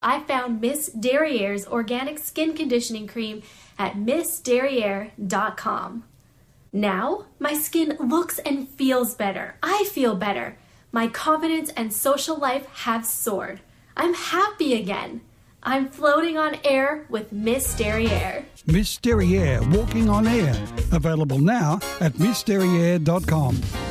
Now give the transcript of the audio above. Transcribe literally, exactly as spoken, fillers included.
I found Miss Derriere's organic skin conditioning cream at miss derriere dot com. Now, my skin looks and feels better. I feel better. My confidence and social life have soared. I'm happy again. I'm floating on air with Miss Derriere. Miss Derriere, walking on air. Available now at miss derriere dot com.